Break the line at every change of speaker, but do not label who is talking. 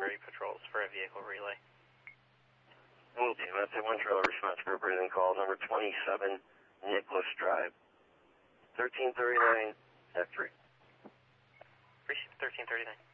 1330 patrols for a vehicle relay.
Will do. That's a 1 trailer response group. Breathing call number 27, Nicholas Drive. 1339 F3.
Appreciate 1339.